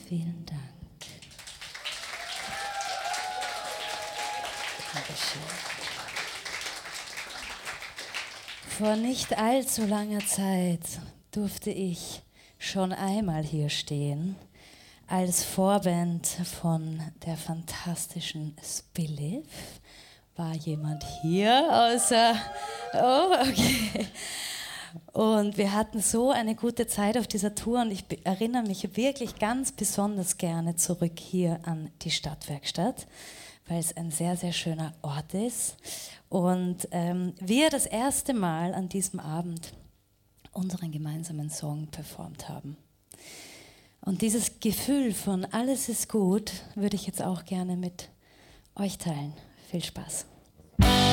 vielen Dank. Dankeschön. Vor nicht allzu langer Zeit durfte ich schon einmal hier stehen, als Vorband von der fantastischen Spilliv. War jemand hier außer... Oh, okay. Und wir hatten so eine gute Zeit auf dieser Tour und ich erinnere mich wirklich ganz besonders gerne zurück hier an die Stadtwerkstatt, weil es ein sehr, sehr schöner Ort ist. Und wir das erste Mal an diesem Abend unseren gemeinsamen Song performt haben. Und dieses Gefühl von alles ist gut würde ich jetzt auch gerne mit euch teilen. Viel Spaß.